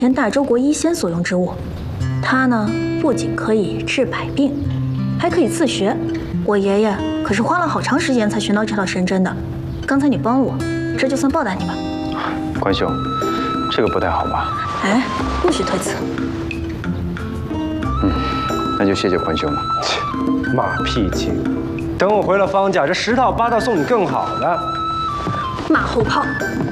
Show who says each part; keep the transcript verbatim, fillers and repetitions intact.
Speaker 1: 连大周国医仙所用之物。它呢，不仅可以治百病，还可以自学。我爷爷可是花了好长时间才学到这套神针的。刚才你帮我，这就算报答你吧。
Speaker 2: 关兄，这个不太好吧？
Speaker 1: 哎，不许推辞。
Speaker 2: 嗯，那就谢谢关兄了。
Speaker 3: 切，马屁精！等我回了方家，这十套八套送你更好的。
Speaker 1: 马后炮！